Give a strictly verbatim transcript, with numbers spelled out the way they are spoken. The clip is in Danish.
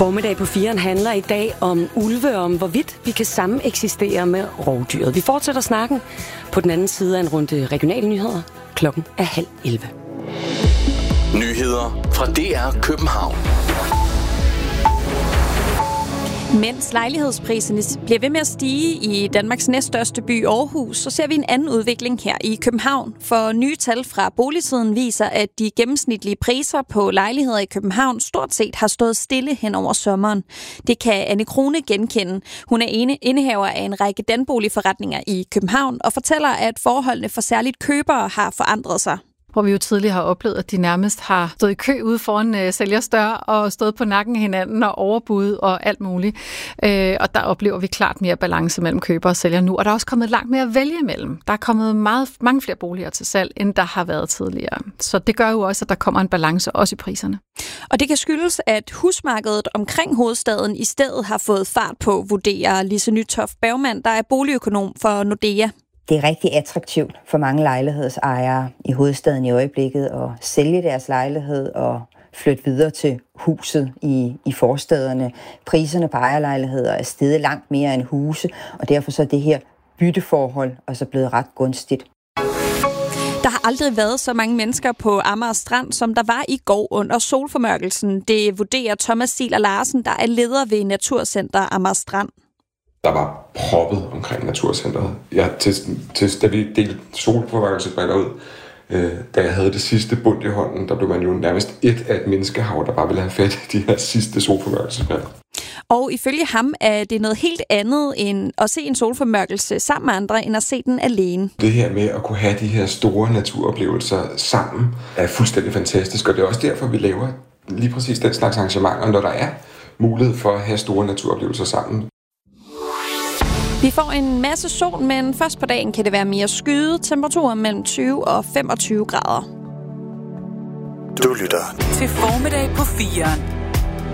Formiddag på firen handler i dag om ulve, om hvorvidt vi kan sammen eksistere med rovdyret. Vi fortsætter snakken på den anden side af en runde regionale nyheder. Klokken er halv elleve. Nyheder fra D R København. Mens lejlighedspriserne bliver ved med at stige i Danmarks næststørste by Aarhus, så ser vi en anden udvikling her i København. For nye tal fra Boligsiden viser, at de gennemsnitlige priser på lejligheder i København stort set har stået stille hen over sommeren. Det kan Anne Krone genkende. Hun er ene indehaver af en række danboligforretninger i København og fortæller, at forholdene for særligt købere har forandret sig. Hvor vi jo tidligere har oplevet, at de nærmest har stået i kø ude foran øh, sælgers dør og stået på nakken af hinanden og overbud og alt muligt. Øh, og der oplever vi klart mere balance mellem køber og sælger nu. Og der er også kommet langt mere at vælge imellem. Der er kommet meget, mange flere boliger til salg, end der har været tidligere. Så det gør jo også, at der kommer en balance også i priserne. Og det kan skyldes, at husmarkedet omkring hovedstaden i stedet har fået fart på, vurderer Lise Nytoft Bergmann, der er boligøkonom for Nordea. Det er rigtig attraktivt for mange lejlighedsejere i hovedstaden i øjeblikket at sælge deres lejlighed og flytte videre til huset i, i forstaderne. Priserne på ejerlejligheder er steget langt mere end huse, og derfor så er det her bytteforhold også blevet ret gunstigt. Der har aldrig været så mange mennesker på Amager Strand, som der var i går under solformørkelsen. Det vurderer Thomas Sieler Larsen, der er leder ved Naturcenter Amager Strand. Der var proppet omkring Naturcenteret. Jeg, til, til, da vi delte solformørkelsesbriller ud, øh, da jeg havde det sidste bund i hånden, der blev man jo nærmest et af et menneskehav, der bare ville have fat i de her sidste solformørkelsesbriller. Og ifølge ham er det noget helt andet end at se en solformørkelse sammen med andre, end at se den alene. Det her med at kunne have de her store naturoplevelser sammen er fuldstændig fantastisk, og det er også derfor, vi laver lige præcis den slags arrangementer, når der er mulighed for at have store naturoplevelser sammen. Vi får en masse sol, men først på dagen kan det være mere skyet. Temperaturer mellem tyve og femogtyve grader. Du lytter til Formiddag på firen.